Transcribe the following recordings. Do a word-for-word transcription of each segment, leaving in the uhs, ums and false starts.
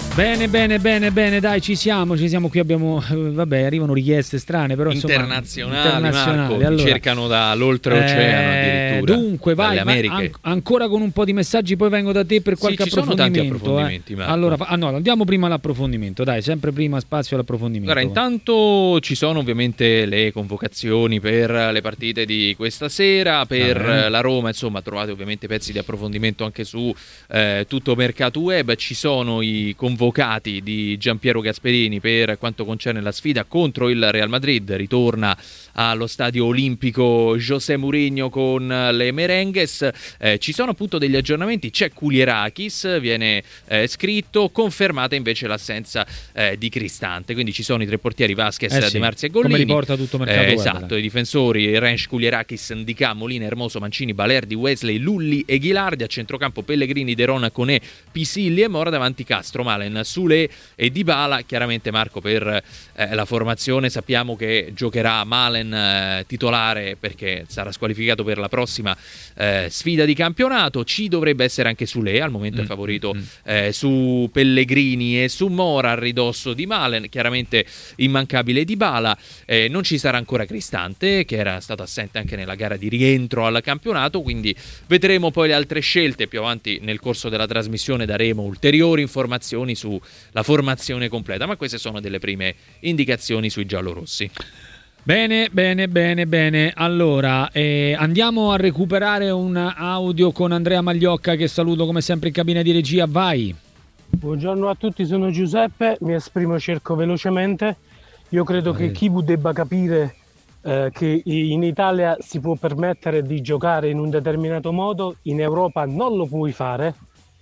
Bene, bene, bene, bene, dai, ci siamo, ci siamo qui, abbiamo, vabbè, arrivano richieste strane, però insomma, internazionali, internazionali Marco, allora, cercano dall'oltreoceano eh, addirittura. Dunque, vai, vai an- ancora con un po' di messaggi, poi vengo da te per sì, qualche ci approfondimento. Sono tanti approfondimenti, eh. Marco. Allora, ah, no, andiamo prima all'approfondimento, dai, sempre prima spazio all'approfondimento. Allora, intanto ci sono ovviamente le convocazioni per le partite di questa sera, per ah, la Roma, insomma, trovate ovviamente pezzi di approfondimento anche su eh, tutto Mercato Web, ci sono i convocati di Giampiero Gasperini per quanto concerne la sfida contro il Real Madrid. Ritorna allo stadio olimpico José Mourinho con le Merengues. Eh, ci sono appunto degli aggiornamenti, c'è Kulierakis, viene eh, scritto, confermata invece l'assenza eh, di Cristante, quindi ci sono i tre portieri Vasquez, eh sì, De Marzi e Gollini. Come riporta tutto Mercato eh, Web, esatto, dai. I difensori Rensch, Kulierakis, Ndicà, Molina, Hermoso, Mancini, Balerdi, Wesley, Lulli e Ghilardi. A centrocampo Pellegrini, De Ron, Conè, Pisilli e Mora. Davanti Castro, Malen, Sule e Dybala. Chiaramente, Marco, per eh, la formazione sappiamo che giocherà Malen eh, titolare perché sarà squalificato per la prossima eh, sfida di campionato. Ci dovrebbe essere anche Sule, al momento mm, è favorito mm. eh, su Pellegrini e su Mora, a ridosso di Malen. Chiaramente immancabile Dybala. Eh, non ci sarà ancora Cristante, che era stato assente anche nella gara di rientro al campionato, quindi vedremo poi le altre scelte. Più avanti nel corso della trasmissione daremo ulteriori informazioni sulla formazione completa, ma queste sono delle prime indicazioni sui giallorossi. Bene, bene, bene, bene. Allora, eh, andiamo a recuperare un audio con Andrea Magliocca, che saluto come sempre in cabina di regia. Vai. Buongiorno a tutti, sono Giuseppe, mi esprimo cerco velocemente. Io credo che Kivu debba capire eh, che in Italia si può permettere di giocare in un determinato modo, in Europa non lo puoi fare,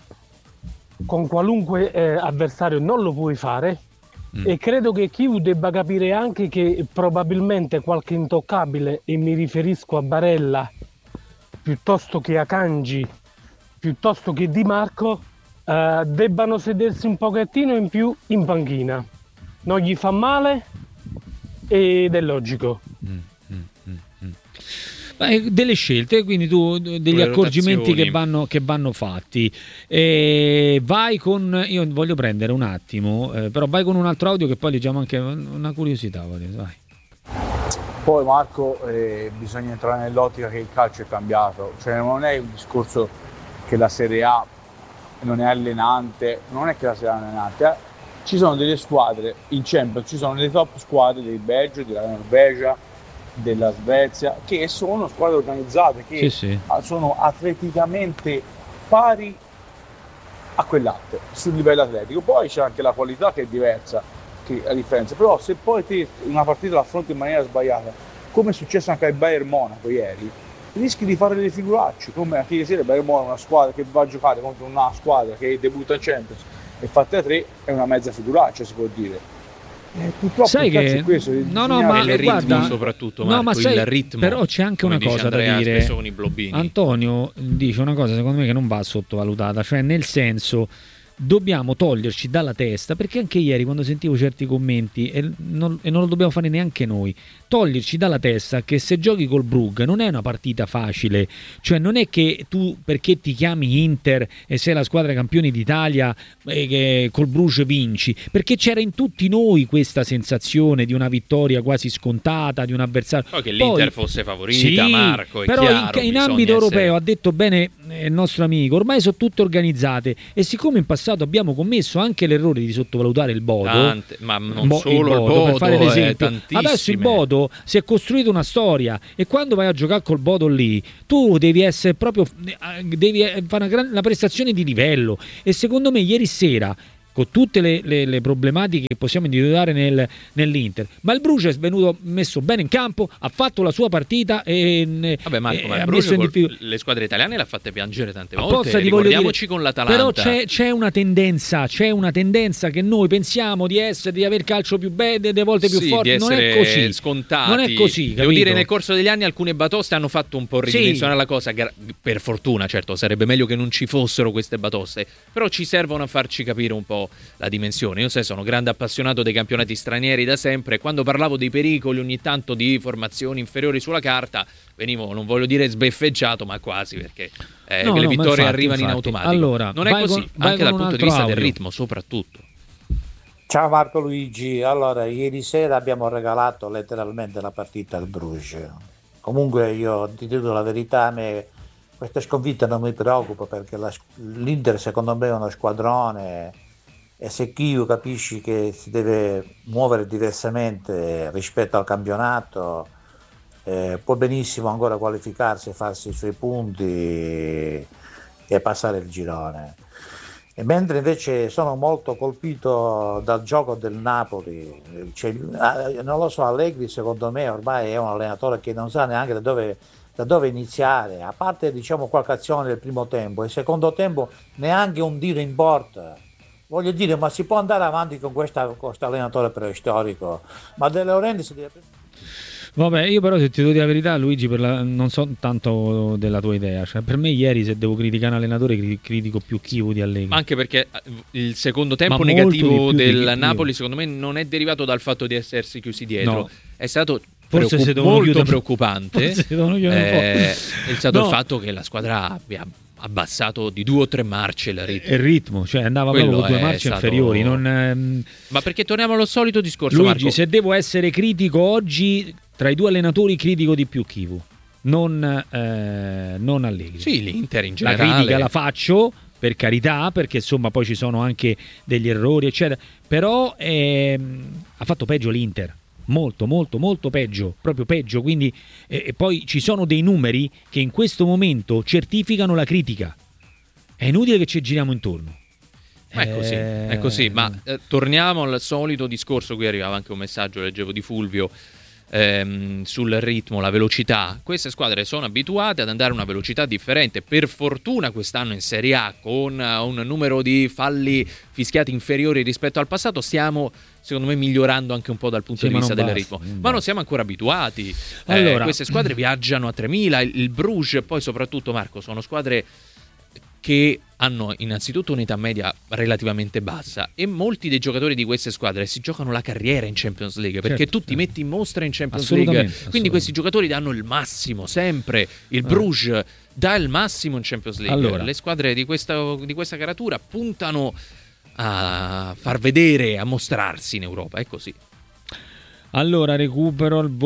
con qualunque eh, avversario non lo puoi fare. Mm. E credo che Kivu debba capire anche che probabilmente qualche intoccabile, e mi riferisco a Barella piuttosto che a Kanji, piuttosto che Di Marco, eh, debbano sedersi un pochettino in più in panchina. Non gli fa male ed è logico. Mm, mm, mm, mm. Beh, delle scelte, quindi tu degli Quelle accorgimenti che vanno, che vanno fatti. E vai con, io voglio prendere un attimo, eh, però vai con un altro audio che poi leggiamo anche una curiosità. Vai. Poi Marco, eh, bisogna entrare nell'ottica che il calcio è cambiato, cioè non è un discorso che la Serie A non è allenante, non è che la Serie A è allenante, eh. Ci sono delle squadre in Champions, ci sono le top squadre del Belgio, della Norvegia, della Svezia, che sono squadre organizzate, che sì, sì. sono atleticamente pari a quell'altre sul livello atletico. Poi c'è anche la qualità che è diversa, che la differenza, però se poi te una partita la affronti in maniera sbagliata, come è successo anche al Bayern Monaco ieri, rischi di fare delle figuracce, come anche ieri sera il Bayern Monaco, una squadra che va a giocare contro una squadra che debutta in Champions e fatte a tre, è una mezza figuraccia, si può dire. Eh, purtroppo sai che questo, no no ma il guarda, ritmo soprattutto Marco, no, ma sai, il ritmo, però c'è anche una cosa Andrea, da dire. con i blobbini. Antonio dice una cosa secondo me che non va sottovalutata, cioè nel senso dobbiamo toglierci dalla testa, perché anche ieri quando sentivo certi commenti e non, e non lo dobbiamo fare neanche noi, toglierci dalla testa che se giochi col Brugge non è una partita facile, cioè non è che tu perché ti chiami Inter e sei la squadra campioni d'Italia e che col Bruges vinci, perché c'era in tutti noi questa sensazione di una vittoria quasi scontata, di un avversario. Poi che l'Inter Poi, fosse favorita, sì, Marco, è però chiaro, in, in ambito essere... europeo ha detto bene il nostro amico, ormai sono tutte organizzate e siccome in passato abbiamo commesso anche l'errore di sottovalutare il Bodo, Tante, ma non Bo- solo il Bodo, Bodo, per fare l'esempio, eh, adesso il Bodo si è costruito una storia e quando vai a giocare col Bodo lì tu devi essere proprio devi fare una, gran, una prestazione di livello e secondo me ieri sera con tutte le, le, le problematiche che possiamo individuare nel, nell'Inter, ma il Bruges è venuto messo bene in campo, ha fatto la sua partita e vabbè Marco, e ma il ha Bruges messo in difficoltà. Le squadre italiane l'ha fatte piangere tante A volte, ricordiamoci dire, con l'Atalanta. Però c'è, c'è una tendenza, c'è una tendenza che noi pensiamo di essere, di aver calcio più bello, delle volte più sì, forti, non è così. Scontati. Non è così, capito? Devo dire nel corso degli anni alcune batoste hanno fatto un po' ridimensionare sì. la cosa, per fortuna, certo, sarebbe meglio che non ci fossero queste batoste, però ci servono a farci capire un po' la dimensione. Io sai, sono grande appassionato dei campionati stranieri da sempre e quando parlavo dei pericoli ogni tanto di formazioni inferiori sulla carta venivo, non voglio dire sbeffeggiato, ma quasi, perché eh, no, che le no, vittorie infatti, arrivano infatti. in automatico. Allora, non è così, con, anche dal punto di vista audio. del ritmo soprattutto. Ciao Marco Luigi, allora ieri sera abbiamo regalato letteralmente la partita al Bruges. Comunque io ti dico la verità, a me questa sconfitta non mi preoccupa perché la- l'Inter secondo me è uno squadrone e se Chiu capisci che si deve muovere diversamente rispetto al campionato, eh, può benissimo ancora qualificarsi e farsi i suoi punti e passare il girone. E mentre invece sono molto colpito dal gioco del Napoli, cioè, eh, non lo so, Allegri secondo me ormai è un allenatore che non sa neanche da dove, da dove iniziare, a parte diciamo qualche azione del primo tempo, e secondo tempo neanche un tiro in porta. Voglio dire, ma si può andare avanti con questa- con questo allenatore preistorico? Ma De Laurentiis deve... Vabbè, io però se ti devo dire la verità, Luigi, per la- non so tanto della tua idea. Cioè, per me ieri se devo criticare un allenatore cri- critico più Chivu di Allegri. Anche perché eh, il secondo tempo Ma molto negativo di più di del Chivu. Napoli secondo me non è derivato dal fatto di essersi chiusi dietro, No. è stato Forse preoccup- si devono molto chiudere- preoccupante. forse si devono chiudere un po'. Eh, è stato No. il fatto che la squadra abbia abbassato di due o tre marce il ritmo. Il ritmo, cioè andava Quello proprio con due è marce stato- inferiori. Non, ehm, Ma perché torniamo allo solito discorso, Luigi, Marco. se devo essere critico oggi, tra i due allenatori critico di più Chivu, non, eh, non Allegri. Sì, l'Inter in La generale. critica la faccio, per carità, perché insomma poi ci sono anche degli errori, eccetera. Però ehm, ha fatto peggio l'Inter. Molto, molto, molto peggio, proprio peggio. Quindi, eh, e poi ci sono dei numeri che in questo momento certificano la critica. È inutile che ci giriamo intorno. Ma è così, Eh, è così. Ma eh, torniamo al solito discorso. Qui arrivava anche un messaggio, leggevo di Fulvio, ehm, sul ritmo, la velocità. Queste squadre sono abituate ad andare a una velocità differente. Per fortuna quest'anno in Serie A, con eh, un numero di falli fischiati inferiori rispetto al passato, stiamo secondo me migliorando anche un po' dal punto Sì, di ma vista non del basta, ritmo. non Ma basta. non siamo ancora abituati. Eh, Allora- queste squadre viaggiano a tremila. Il, il Bruges, poi soprattutto, Marco, sono squadre che hanno innanzitutto un'età media relativamente bassa e molti dei giocatori di queste squadre si giocano la carriera in Champions League, perché Certo, tu ti certo. metti in mostra in Champions Assolutamente, League, quindi assolutamente. questi giocatori danno il massimo sempre. Il Eh. Bruges dà il massimo in Champions League. Allora. Le squadre di questa, di questa caratura puntano a far vedere, a mostrarsi in Europa, è così. Allora, recupero al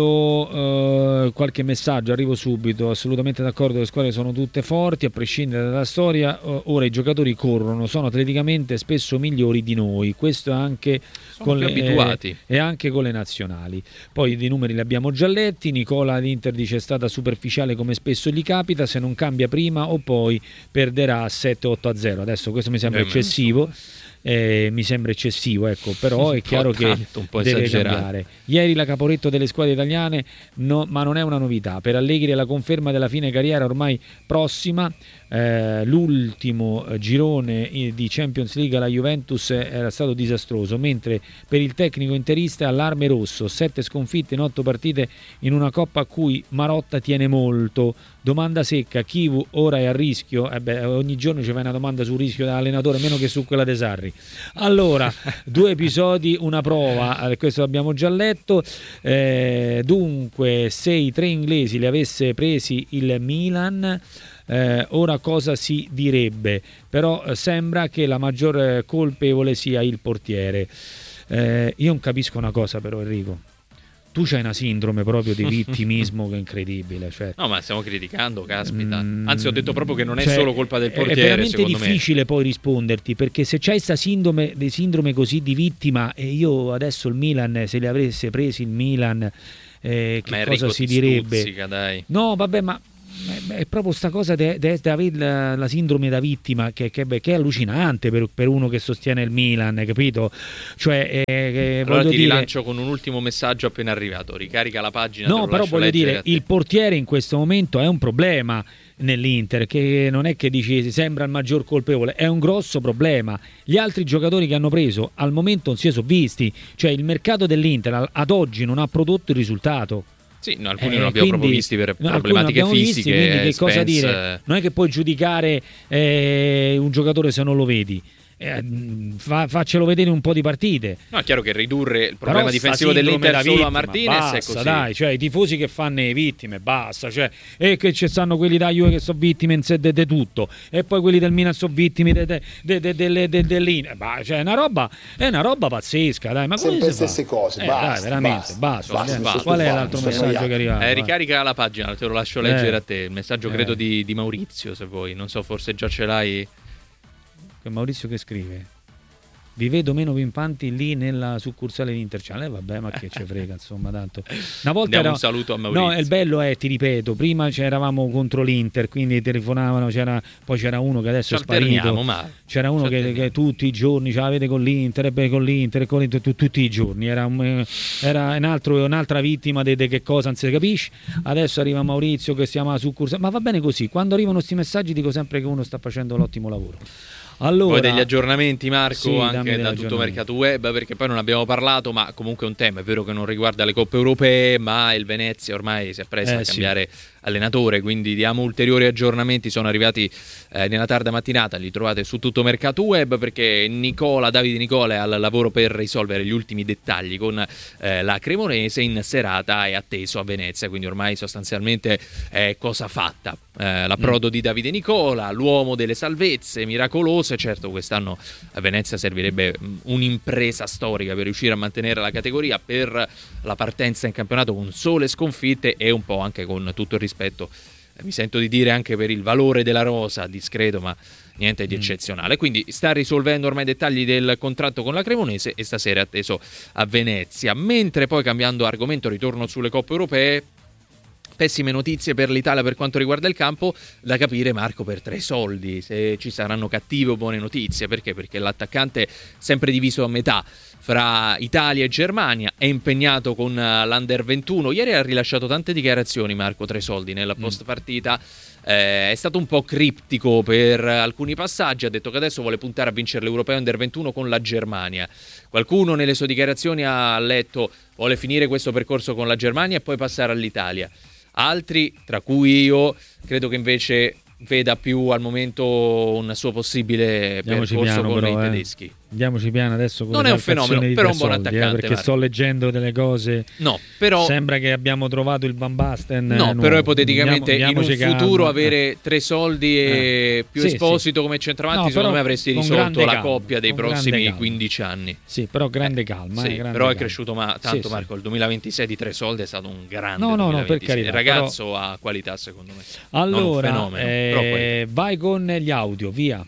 volo eh, qualche messaggio, arrivo subito. Assolutamente d'accordo, le squadre sono tutte forti, a prescindere dalla storia. eh, Ora i giocatori corrono, sono atleticamente spesso migliori di noi. Questo è anche Sono con più le, abituati. eh, e anche con le nazionali. Poi dei numeri li abbiamo già letti. Nicola l'Inter dice è stata superficiale come spesso gli capita, se non cambia prima o poi perderà sette otto a zero. Adesso questo mi sembra Eh, ma eccessivo. Eh, mi sembra eccessivo, ecco, però è Un po' chiaro che tanto, un po' deve esagerato. cambiare. Ieri la Caporetto delle squadre italiane, no, ma non è una novità. Per Allegri è la conferma della fine carriera ormai prossima. Eh, l'ultimo eh, girone eh, di Champions League alla Juventus era stato disastroso, mentre per il tecnico interista allarme rosso, sette sconfitte in otto partite in una coppa a cui Marotta tiene molto. Domanda secca, Chivu ora è a rischio? Eh beh, ogni giorno ci fai una domanda sul rischio dell'allenatore, meno che su quella de Sarri. Allora, due episodi, una prova, eh, questo l'abbiamo già letto. Eh, dunque, se i tre inglesi li avesse presi il Milan, eh, ora cosa si direbbe? Però eh, sembra che la maggior eh, colpevole sia il portiere. Eh, io non capisco una cosa però, Enrico. Tu c'hai una sindrome proprio di vittimismo che è incredibile. Cioè, No, ma stiamo criticando, caspita. Mm, Anzi, ho detto proprio che non è cioè, solo colpa del è- portiere, È veramente secondo me. difficile poi risponderti, perché se c'hai questa sindrome, di sindrome così di vittima, e io adesso il Milan, se li avesse presi il Milan, eh, che Ma Enrico cosa si ti direbbe? stuzzica, dai. No, vabbè, ma è- è proprio sta cosa di avere la, la sindrome da vittima che, che- che è allucinante per, per uno che sostiene il Milan, capito? Cioè, eh, che Allora voglio ti dire, rilancio con un ultimo messaggio appena arrivato. Ricarica la pagina. te no, lo però lascio voglio leggere dire, a te. il portiere in questo momento è un problema nell'Inter, che non è che dici sembra il maggior colpevole, è un grosso problema. Gli altri giocatori che hanno preso al momento non si sono visti, cioè il mercato dell'Inter al- ad oggi non ha prodotto il risultato. Sì, no, alcuni Eh, non abbiamo quindi- proprio visti per no, alcuni problematiche non abbiamo visti, fisiche. quindi che cosa Spence, dire? Non è che puoi giudicare eh, un giocatore se non lo vedi. eh, fa, faccelo vedere un po' di partite. No, è chiaro che ridurre il problema Però difensivo dell'Inter solo vittima, a Martinez basta, è così. Dai, cioè i tifosi che fanno le vittime, basta, cioè, e che ci stanno quelli da Juve che sono vittime di tutto, e poi quelli del Milan sono vittime dell'Inter, cioè è una roba, è una roba pazzesca, dai, ma sempre le stesse cose, eh, basta, dai, veramente, basta, basta, basta. basta. Qual è Sto l'altro sto messaggio annoiato. che arriva? Eh, ricarica la pagina, te lo lascio leggere Eh. a te, il messaggio credo Eh. di, di Maurizio, se vuoi, non so, forse già ce l'hai. Maurizio che scrive: vi vedo meno pimpanti lì nella succursale di Interciale. Eh, vabbè, ma che ci frega, insomma, tanto. Una volta Diamo era... un saluto a Maurizio. No, il bello è, ti ripeto, prima c'eravamo contro l'Inter, quindi telefonavano, c'era... poi c'era uno che adesso Ci è sparito. alterniamo, ma C'era uno ci che, alterniamo. che tutti i giorni ce l'avete con l'Inter, e beh, con l'Inter, e con l'Inter, tu- tutti i giorni. Era, un, era un altro, un'altra vittima di che cosa, non si capisce. Adesso arriva Maurizio che si chiama succursale. Ma va bene così, quando arrivano questi messaggi dico sempre che uno sta facendo l'ottimo lavoro. Allora, Poi degli aggiornamenti, Marco, Sì, dammi anche degli da tutto aggiornamenti. Mercato Web, perché poi non abbiamo parlato, ma comunque è un tema, è vero che non riguarda le coppe europee, ma il Venezia ormai si appresta Eh, a sì. cambiare allenatore, quindi diamo ulteriori aggiornamenti, sono arrivati eh, nella tarda mattinata, li trovate su tutto Mercato Web, perché Nicola, Davide Nicola è al lavoro per risolvere gli ultimi dettagli con eh, la Cremonese, in serata è atteso a Venezia, quindi ormai sostanzialmente è cosa fatta. Eh, l'approdo mm. di Davide Nicola, l'uomo delle salvezze miracolose. Certo, quest'anno a Venezia servirebbe mh, un'impresa storica per riuscire a mantenere la categoria, per la partenza in campionato con sole sconfitte e un po' anche con tutto il rispetto, eh, mi sento di dire, anche per il valore della rosa, discreto ma niente di eccezionale. Quindi sta risolvendo ormai i dettagli del contratto con la Cremonese e stasera è atteso a Venezia. Mentre poi, cambiando argomento, ritorno sulle coppe europee. Pessime notizie per l'Italia per quanto riguarda il campo, da capire, Marco, per tre soldi, se ci saranno cattive o buone notizie. Perché? Perché l'attaccante è sempre diviso a metà fra Italia e Germania, è impegnato con l'Under ventuno, ieri ha rilasciato tante dichiarazioni, Marco Tre Soldi, nella post partita, eh, è stato un po' criptico per alcuni passaggi, ha detto che adesso vuole puntare a vincere l'Europeo Under ventuno con la Germania. Qualcuno nelle sue dichiarazioni ha letto vuole finire questo percorso con la Germania e poi passare all'Italia. Altri, tra cui io, credo che invece veda più al momento un suo possibile Andiamoci percorso piano, con però, i eh. tedeschi. Andiamoci piano adesso con Non le è un fenomeno, valutazioni di però Tre un buon Soldi, eh, attaccante, perché Marco. sto leggendo delle cose. No, però Sembra che abbiamo trovato il Van Basten. No, eh, nuovo. però ipoteticamente Andiamo- in un andiamoci futuro calma. avere Tre Soldi e Eh. più Sì, Esposito come centravanti, No, secondo però me avresti con risolto grande la calma, coppia dei con grande prossimi calma. quindici anni. Sì, però grande calma. Sì, eh, grande però è calma. cresciuto ma tanto, Sì, Marco. sì. Il duemilaventisei di Tre Soldi è stato un grande No, no, no, per duemilaventisei. carità, Il ragazzo ha qualità, secondo me. Allora, non un fenomeno, eh, però qualità. vai con gli audio, via.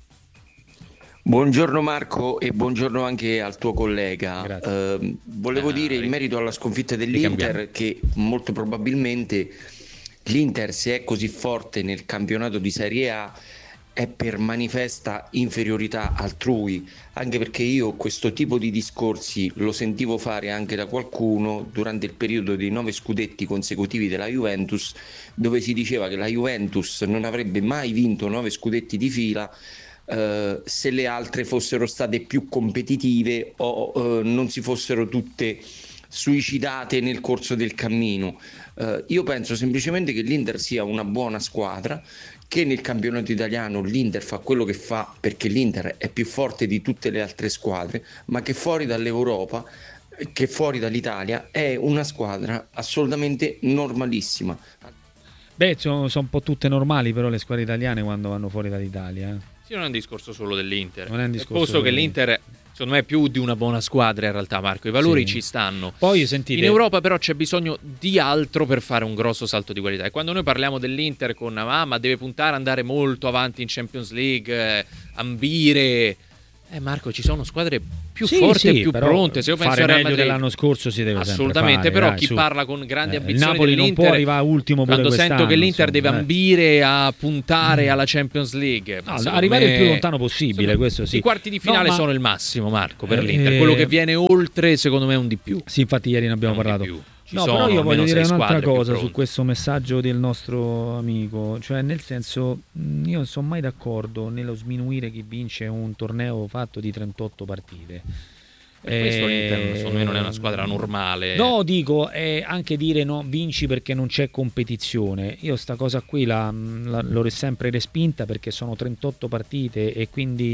Buongiorno Marco e buongiorno anche al tuo collega. Grazie. Eh, volevo Ah, dire in ri- merito alla sconfitta ricambiamo. dell'Inter che molto probabilmente l'Inter, se è così forte nel campionato di Serie A, è per manifesta inferiorità altrui, anche perché io questo tipo di discorsi lo sentivo fare anche da qualcuno durante il periodo dei nove scudetti consecutivi della Juventus, dove si diceva che la Juventus non avrebbe mai vinto nove scudetti di fila eh, se le altre fossero state più competitive o eh, non si fossero tutte suicidate nel corso del cammino. Eh, io penso semplicemente che l'Inter sia una buona squadra, che nel campionato italiano l'Inter fa quello che fa perché l'Inter è più forte di tutte le altre squadre, ma che fuori dall'Europa, che fuori dall'Italia è una squadra assolutamente normalissima. Beh, sono, sono un po' tutte normali, però le squadre italiane quando vanno fuori dall'Italia. eh. Sì, non è un discorso solo dell'Inter. Non è un discorso posto solo che dell'Inter. l'Inter, secondo me, è più di una buona squadra in realtà, Marco. I valori Sì. ci stanno. Poi sentite, In Europa però c'è bisogno di altro per fare un grosso salto di qualità. E quando noi parliamo dell'Inter con ah, ma deve puntare ad andare molto avanti in Champions League, eh, ambire... Eh Marco, ci sono squadre più Sì, forti sì, e più però pronte. Se io penso fare a Real meglio Madrid, dell'anno scorso si deve sempre assolutamente, fare, però dai, chi su. parla con grandi Eh, il ambizioni Napoli non dell'Inter, può arrivare ultimo pure quando sento che quest'anno, l'Inter deve insomma, eh. ambire a puntare alla Champions League, No, secondo arrivare me- il più lontano possibile, insomma, questo sì. I quarti di finale No, ma- sono il massimo, Marco, per Eh, l'Inter. Quello che viene oltre, secondo me, è un di più. Sì, infatti ieri ne abbiamo Non di parlato. più. Ci No, sono però io voglio almeno dire sei un'altra squadre più cosa su pronte. questo messaggio del nostro amico, cioè nel senso, mh, io non sono mai d'accordo nello sminuire chi vince un torneo fatto di trentotto partite. Per questo l'Inter, secondo me, non è una Eh, squadra normale. No, dico, è anche dire no, vinci perché non c'è competizione. Io sta cosa qui la, la- l'ho sempre respinta perché sono trentotto partite e quindi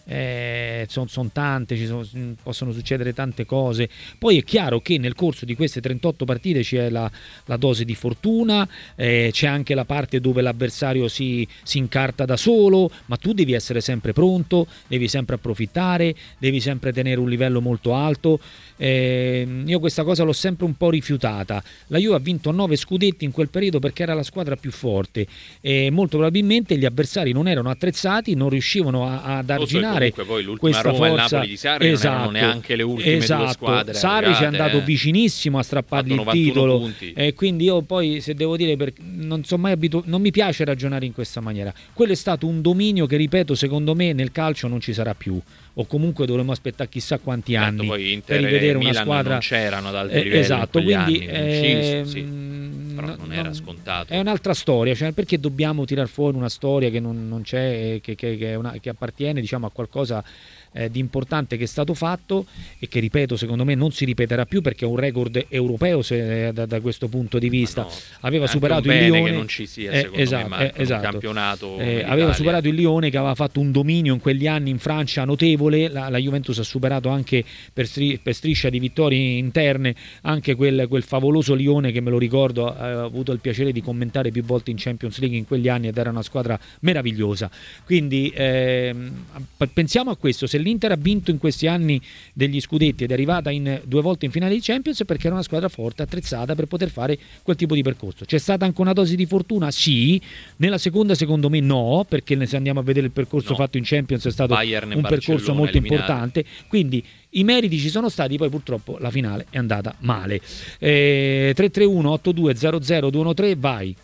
Eh, sono son tante, ci sono, possono succedere tante cose. Poi è chiaro che nel corso di queste trentotto partite c'è la, la dose di fortuna, eh, c'è anche la parte dove l'avversario si, si incarta da solo, ma tu devi essere sempre pronto, devi sempre approfittare, devi sempre tenere un livello molto alto. Eh, io questa cosa l'ho sempre un po' rifiutata. La Juve ha vinto nove scudetti in quel periodo perché era la squadra più forte e molto probabilmente gli avversari non erano attrezzati, non riuscivano a, ad arginare comunque poi l'ultima questa Roma e il forza. Napoli di Sarri esatto, non erano neanche le ultime esatto. due squadre Sarri ci è andato eh. vicinissimo a strappargli il titolo punti. E quindi io poi, se devo dire, per, non sono mai abituato, non mi piace ragionare in questa maniera. Quello è stato un dominio che, ripeto, secondo me nel calcio non ci sarà più, o comunque dovremo aspettare chissà quanti certo, anni poi Inter per rivedere e una Milan squadra. Non c'erano ad alti eh, livelli esatto, in quegli quindi anni, eh, inciso, sì. Però non, non era scontato. È un'altra storia, cioè perché dobbiamo tirar fuori una storia che non, non c'è, che, che, che, è una, che appartiene, diciamo, a qualcosa eh, di importante che è stato fatto e che, ripeto, secondo me non si ripeterà più, perché è un record europeo se, da, da questo punto di vista. No, aveva superato il bene Lione, che non ci sia, eh, secondo esatto, me, Marco, eh, esatto. un campionato eh, aveva superato il Lione, che aveva fatto un dominio in quegli anni in Francia notevole. La, la Juventus ha superato anche per, stri, per striscia di vittorie interne anche quel, quel favoloso Lione, che me lo ricordo, ho avuto il piacere di commentare più volte in Champions League in quegli anni, ed era una squadra meravigliosa. Quindi ehm, pensiamo a questo: se l'Inter ha vinto in questi anni degli scudetti ed è arrivata in, due volte in finale di Champions, è perché era una squadra forte, attrezzata per poter fare quel tipo di percorso. C'è stata anche una dose di fortuna? Sì. Nella seconda secondo me no, perché se andiamo a vedere il percorso no. fatto in Champions è stato Bayern un percorso molto eliminati. importante, quindi i meriti ci sono stati, poi purtroppo la finale è andata male. eh, tre tre uno otto due zero zero due uno tre, vai.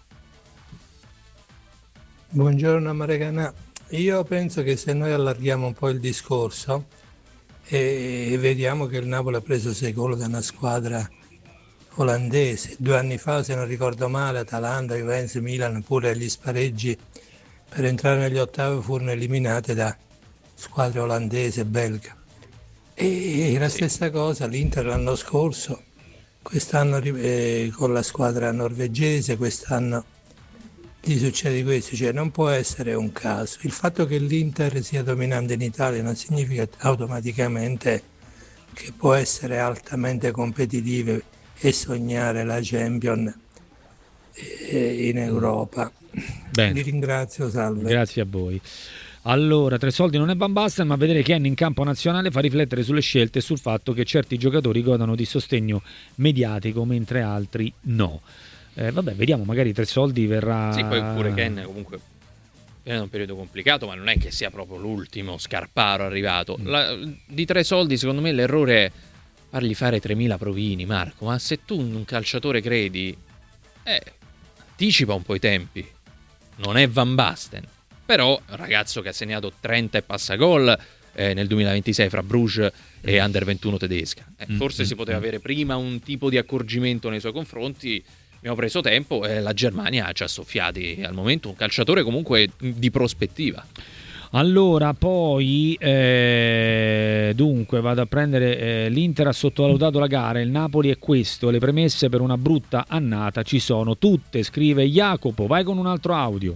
Buongiorno Maregana, io penso che se noi allarghiamo un po' il discorso e vediamo che il Napoli ha preso sei gol da una squadra olandese, due anni fa, se non ricordo male, Atalanta, Juventus, Milan, pure gli spareggi per entrare negli ottavi furono eliminate da squadre olandese e belga. E la stessa cosa l'Inter l'anno scorso, quest'anno eh, con la squadra norvegese, quest'anno gli succede questo, cioè non può essere un caso. Il fatto che l'Inter sia dominante in Italia non significa automaticamente che può essere altamente competitiva e sognare la Champions in Europa. Bene. Vi ringrazio, salve. Grazie a voi. Allora, tre soldi non è Van Basten, ma vedere Ken in campo nazionale fa riflettere sulle scelte e sul fatto che certi giocatori godano di sostegno mediatico mentre altri no. Eh, vabbè, vediamo, magari tre soldi verrà. Sì, poi pure Ken comunque è un periodo complicato, ma non è che sia proprio l'ultimo Scarparo arrivato. La, di tre soldi, secondo me, l'errore è fargli fare tremila provini, Marco. Ma se tu un calciatore credi, eh, anticipa un po' i tempi. Non è Van Basten, però un ragazzo che ha segnato trenta e passa gol eh, nel duemilaventisei fra Bruges e Under ventuno tedesca. Eh, forse si poteva avere prima un tipo di accorgimento nei suoi confronti. Abbiamo preso tempo e la Germania ci ha soffiati al momento un calciatore comunque di prospettiva. Allora, poi eh, dunque vado a prendere eh, l'Inter ha sottovalutato la gara, il Napoli è questo, le premesse per una brutta annata ci sono tutte, scrive Jacopo. Vai con un altro audio.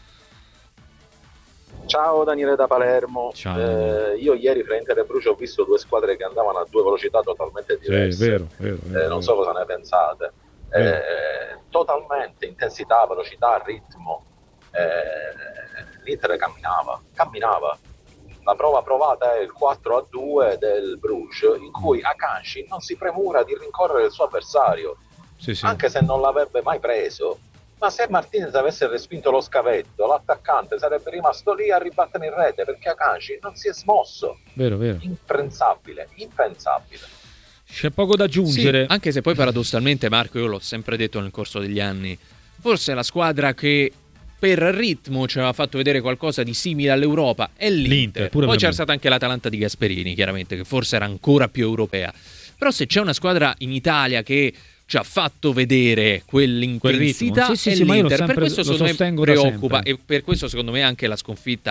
Ciao Daniele da Palermo. Ciao. Eh, io ieri fra Inter e Bruges ho visto due squadre che andavano a due velocità totalmente diverse. Sì, vero, vero, vero, eh, non so cosa ne pensate. Eh, totalmente intensità, velocità, ritmo. Eh, L'Inter camminava, camminava. La prova provata è il quattro a due del Bruges, in cui Akanji non si premura di rincorrere il suo avversario, sì, sì. anche se non l'avrebbe mai preso. Ma se Martinez avesse respinto lo scavetto, l'attaccante sarebbe rimasto lì a ribattere in rete, perché Akanji non si è smosso. Vero, vero. Impensabile, impensabile. C'è poco da aggiungere. Sì, anche se poi paradossalmente, Marco, io l'ho sempre detto nel corso degli anni, forse la squadra che per ritmo ci aveva fatto vedere qualcosa di simile all'Europa è l'Inter. L'Inter, pure poi per c'era me. stata anche l'Atalanta di Gasperini, chiaramente, che forse era ancora più europea. Però se c'è una squadra in Italia che ci ha fatto vedere quell'intensità, Quel ritmo. Sì, sì, è sì, ma io l'ho l'Inter. sempre- per questo lo secondo me sostengo da preoccupa, sempre. e per questo secondo me anche la sconfitta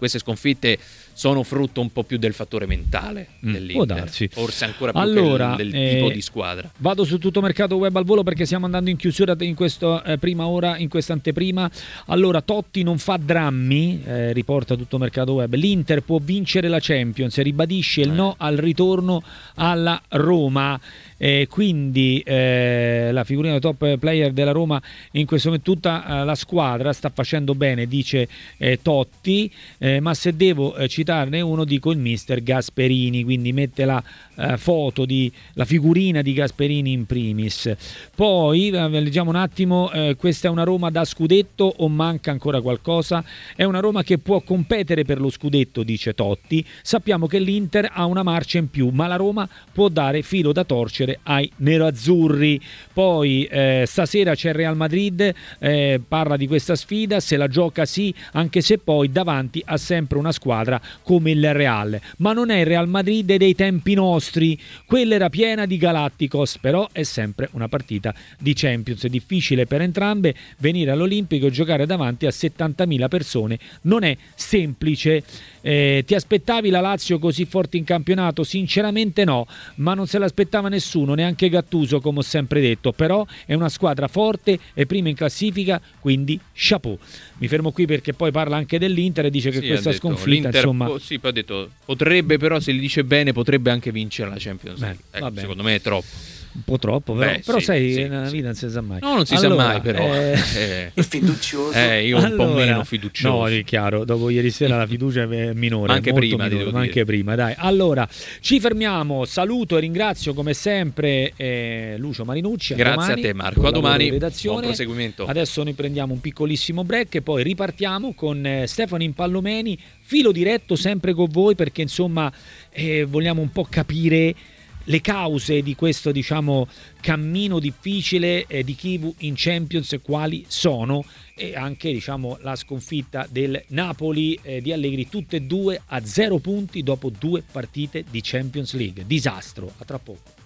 queste sconfitte sono frutto un po' più del fattore mentale Mm, dell'Inter, può darsi. forse ancora più Allora, che del, del eh, tipo di squadra. Vado su Tutto Mercato Web al volo perché stiamo andando in chiusura in questa eh, prima ora, in questa anteprima. Allora, Totti non fa drammi, eh, riporta Tutto Mercato Web. L'Inter può vincere la Champions, ribadisce il no al ritorno alla Roma. Eh, quindi eh, la figurina top player della Roma in questo momento, tutta eh, la squadra sta facendo bene, dice eh, Totti, eh, ma se devo eh, citarne uno dico il mister Gasperini, quindi mette la eh, foto di la figurina di Gasperini in primis. Poi eh, leggiamo un attimo, eh, questa è una Roma da scudetto o manca ancora qualcosa? È una Roma che può competere per lo scudetto, dice Totti. Sappiamo che l'Inter ha una marcia in più, ma la Roma può dare filo da torcere ai nerazzurri. Poi eh, stasera c'è il Real Madrid, eh, parla di questa sfida, se la gioca sì, anche se poi davanti ha sempre una squadra come il Real, ma non è il Real Madrid dei tempi nostri, quella era piena di Galacticos, però è sempre una partita di Champions, è difficile per entrambe, venire all'Olimpico e giocare davanti a settantamila persone non è semplice. Eh, ti aspettavi la Lazio così forte in campionato? Sinceramente no, ma non se l'aspettava nessuno, neanche Gattuso, come ho sempre detto, però è una squadra forte, è prima in classifica, quindi chapeau. Mi fermo qui perché poi parla anche dell'Inter e dice che Sì, questa ha detto, sconfitta l'Inter insomma po- sì, poi ha detto potrebbe, però se li dice bene potrebbe anche vincere la Champions League. Beh, Ecco, vabbè. secondo me è troppo. un po' troppo, però, Beh, però sì, sai, sì, nella sì. vita non si sa mai. No, non si Allora, sa mai, però. eh, Eh, È fiducioso. eh, io un po' allora, meno fiducioso. No, è chiaro, dopo ieri sera la fiducia è minore. Ma anche molto prima, ti minore, devo ma dire. anche prima, dai. Allora, ci fermiamo. Saluto e ringrazio come sempre eh, Lucio Marinucci. A Grazie domani, a te, Marco. col A lavoro domani. di redazione. Buon proseguimento. Adesso noi prendiamo un piccolissimo break e poi ripartiamo con eh, Stefano Impallomeni, filo diretto sempre con voi perché insomma eh, vogliamo un po' capire le cause di questo, diciamo, cammino difficile eh, di Chivu in Champions, quali sono, e anche, diciamo, la sconfitta del Napoli eh, di Allegri, tutte e due a zero punti dopo due partite di Champions League. Disastro. A tra poco.